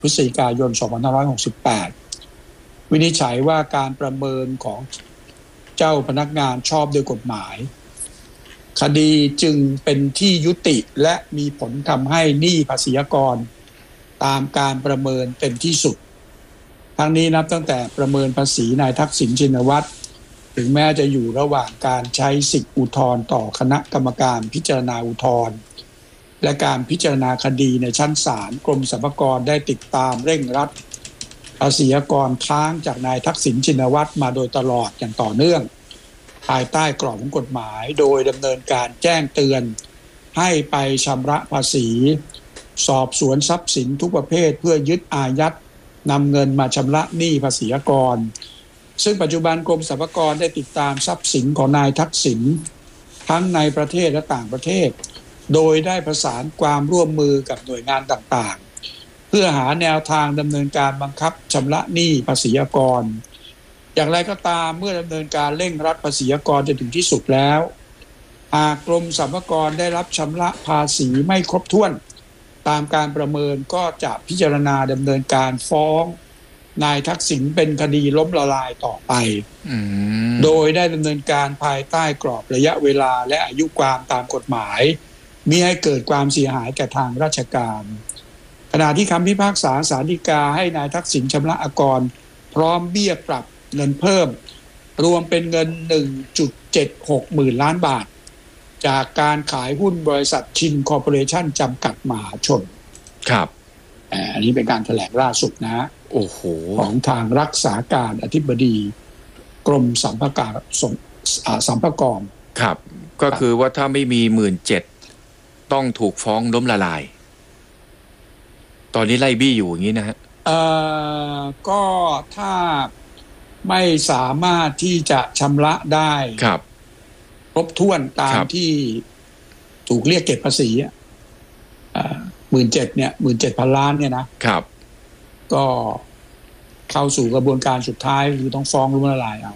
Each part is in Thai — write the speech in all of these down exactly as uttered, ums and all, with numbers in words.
พฤศจิกายนสองพันห้าร้อยหกสิบแปดวินิจฉัยว่าการประเมินของเจ้าพนักงานชอบโดยกฎหมายคดีจึงเป็นที่ยุติและมีผลทำให้หนี้ภาษีกรตามการประเมินเป็นที่สุดทั้งนี้นับตั้งแต่ประเมินภาษีนายทักษิณชินวัตรถึงแม้จะอยู่ระหว่างการใช้สิทธิอุทธรณ์ต่อคณะกรรมการพิจารณาอุทธรณ์และการพิจารณาคดีในชั้นศาลกรมสรรพากรได้ติดตามเร่งรัดภาษีกรค้างจากนายทักษิณชินวัตรมาโดยตลอดอย่างต่อเนื่องภายใต้กรอบของกฎหมายโดยดำเนินการแจ้งเตือนให้ไปชำระภาษีสอบสวนทรัพย์สินทุกประเภทเพื่อยึดอายัดนำเงินมาชำระหนี้ภาษีกรซึ่งปัจจุบันกรมสรรพากรได้ติดตามทรัพย์สินของนายทักษิณทั้งในประเทศและต่างประเทศโดยได้ประสานความร่วมมือกับหน่วยงานต่างๆเพื่อหาแนวทางดำเนินการบังคับชำระหนี้ภาษีกรอย่างไรก็ตามเมื่อดำเนินการเร่งรัดภาษีกรจนถึงที่สุดแล้วหากกรมสรรพากรได้รับชำระภาษีไม่ครบถ้วนตามการประเมินก็จะพิจารณาดำเนินการฟ้องนายทักษิณเป็นคดีล้มละลายต่อไปโดยได้ดำเนินการภายใต้กรอบระยะเวลาและอายุความตามกฎหมายมิให้เกิดความเสียหายแก่ทางราชการขณะที่คำพิพากษาศาลฎีกาให้นายทักษิณชำระอากรพร้อมเบี้ยปรับเงินเพิ่มรวมเป็นเงิน หนึ่งจุดเจ็ดหก หมื่นล้านบาทจากการขายหุ้นบริษัทชินคอร์ปอเรชั่นจำกัดมหาชนครับอันนี้เป็นการแถลงล่าสุดนะโอ้โหของทางรักษาการอธิบดีกรมสรรพากรสรรพากรครับก็คือว่าถ้าไม่มี หนึ่งหมื่นเจ็ดพัน ต้องถูกฟ้องล้มละลายตอนนี้ไล่บี้อยู่อย่างนี้นะฮะเอ่อก็ถ้าไม่สามารถที่จะชำระได้ครับครบถ้วนตามที่ถูกเรียกเก็บภาษีอ่ะหมื่นเจ็ดเนี่ยหมื่นเจ็ดพันล้านเนี่ยนะครับก็เข้าสู่กระบวนการสุดท้ายคือต้องฟ้องล้มละลายเอา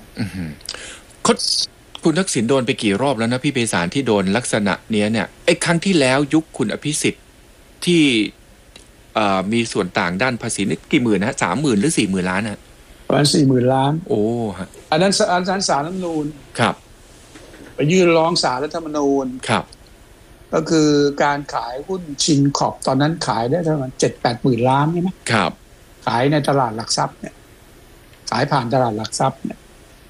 คุณทักษิณโดนไปกี่รอบแล้วนะพี่เปสารที่โดนลักษณะเนี้ยเนี่ยไอ้ครั้งที่แล้วยุคคุณอภิสิทธิ์ที่มีส่วนต่างด้านภาษีนี่กี่หมื่นนะสามหมื่นหรือสี่หมื่นล้านนะประมาณสี่หมื่นล้านโอ้ฮะอันนั้นอันนั้นศาลรัฐธรรมนูญครับไปยื่นร้องศาลรัฐธรรมนูญครับก็คือการขายหุ้นชินคอร์ปตอนนั้นขายได้ประมาณเจ็ดแปดหมื่นล้านใช่ไหมครับขายในตลาดหลักทรัพย์เนี่ยขายผ่านตลาดหลักทรัพย์เนี่ย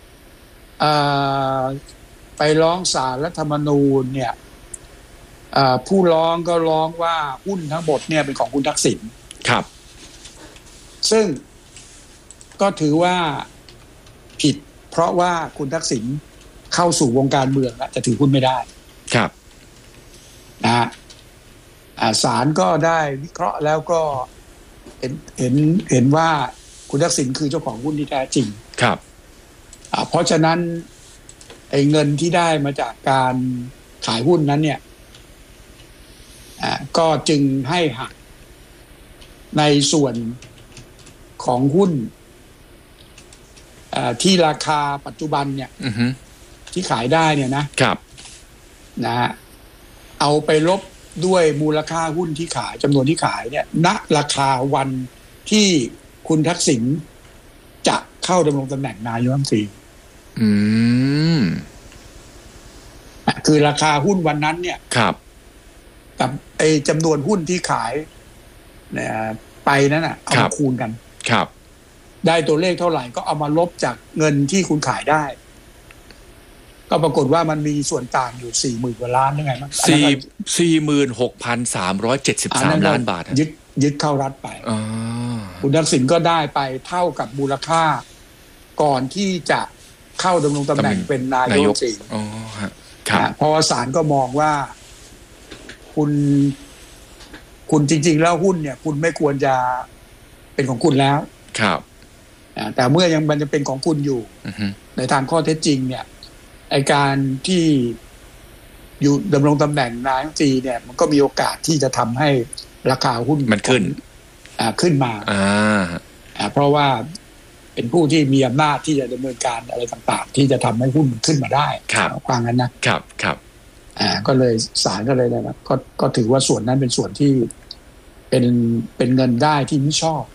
ไปร้องศาลรัฐธรรมนูญเนี่ยผู้ร้องก็ร้องว่าหุ้นทั้งหมดเนี่ยเป็นของคุณทักษิณครับซึ่งก็ถือว่าผิดเพราะว่าคุณทักษิณเข้าสู่วงการเมืองแล้วจะถือหุ้นไม่ได้ครับนะฮะศาลก็ได้วิเคราะห์แล้วก็เห็นเห็นเห็นว่าคุณทักษิณคือเจ้าของหุ้นที่แท้จริงครับเพราะฉะนั้นไอ้เงินที่ได้มาจากการขายหุ้นนั้นเนี่ยก็จึงให้หักในส่วนของหุ้นที่ราคาปัจจุบันเนี่ย uh-huh. ที่ขายได้เนี่ยนะครับนะฮะเอาไปลบด้วยมูลค่าหุ้นที่ขายจำนวนที่ขายเนี่ยณราคาวันที่คุณทักษิณจะเข้าดำรงตำแหน่งนายกรัฐมนตรีอืมคือราคาหุ้นวันนั้นเนี่ยครับกับไอ้จำนวนหุ้นที่ขายเนี่ยไปนั้นอ่ะเอามาคูณกันครับได้ตัวเลขเท่าไหร่ก็เอามาลบจากเงินที่คุณขายได้ก็ปรากฏว่ามันมีส่วนต่างอยู่ สี่หมื่น กว่าล้านยังไงมั้งสี่หมื่นหกพันสามร้อยเจ็ดสิบสาม ล้านบาทยึดยึดเข้ารัฐไปอ๋อคุณทักษิณก็ได้ไปเท่ากับมูลค่าก่อนที่จะเข้าดำรงตำแหน่งเป็นนายกรัฐมนตรีอ๋อฮะครับเพราะศาลก็มองว่าคุณคุณจริงๆแล้วหุ้นเนี่ยคุณไม่ควรจะเป็นของคุณแล้วครับแต่เมื่อยังมันจะเป็นของคุณอยู่ uh-huh. ในทางข้อเท็จจริงเนี่ยไอ้การที่อยู่ดำรงตำแหน่งนายกรัฐมนตรีเนี่ยมันก็มีโอกาสที่จะทำให้ราคาหุ้นมันขึ้นอ่าขึ้นมาอ่าอ่าเพราะว่าเป็นผู้ที่มีอำนาจที่จะดำเนินการอะไรต่างๆที่จะทำให้หุ้นขึ้นมาได้ครับฟังนั้นนะครับครับอ่าก็เลยศาลก็เลยนะก็ก็ถือว่าส่วนนั้นเป็นส่วนที่เเป็นเป็นเงินได้ที่มิชอบ